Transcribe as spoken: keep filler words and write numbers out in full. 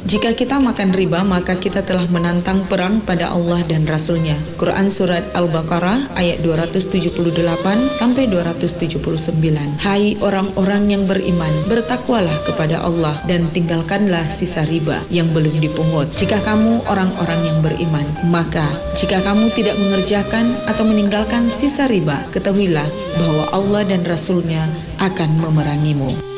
Jika kita makan riba, maka kita telah menantang perang pada Allah dan Rasul-Nya. Quran Surat Al-Baqarah ayat dua ratus tujuh puluh delapan sampai dua ratus tujuh puluh sembilan. Hai orang-orang yang beriman, bertakwalah kepada Allah dan tinggalkanlah sisa riba yang belum dipungut. Jika kamu orang-orang yang beriman, maka jika kamu tidak mengerjakan atau meninggalkan sisa riba, ketahuilah bahwa Allah dan Rasul-Nya akan memerangimu.